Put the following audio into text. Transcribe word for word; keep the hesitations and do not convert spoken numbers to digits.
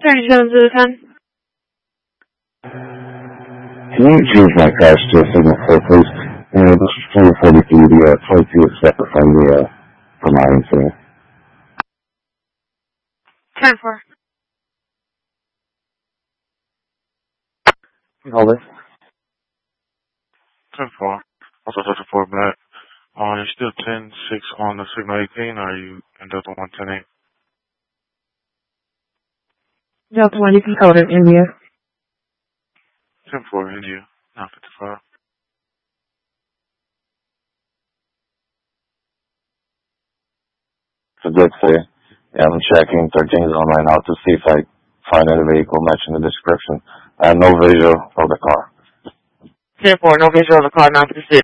thirty-seven to the ten. Can you choose my car to a signal four, please? Uh, this is twenty forty-three, the uh, twenty-two is separate from the, uh, from my incident. ten four. Hold it. ten four. Also touch four back. Uh, you're still ten six on the signal eighteen, or are you in Delta one ten eight? Delta one, you can code in India. ten four, India, nine fifty-five. So good for you. Yeah, I'm checking thirteen zone right now to see if I find any vehicle matching the description. I have no visual of the car. ten four, no visual of the car, nine fifty-six.